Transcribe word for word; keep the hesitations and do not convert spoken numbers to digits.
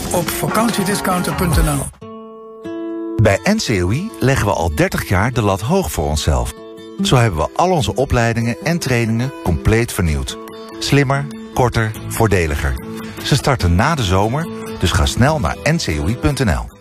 op vakantiediscounter punt n l. Bij N C O I leggen we al dertig jaar de lat hoog voor onszelf. Zo hebben we al onze opleidingen en trainingen compleet vernieuwd. Slimmer, korter, voordeliger. Ze starten na de zomer, dus ga snel naar n c o i punt n l.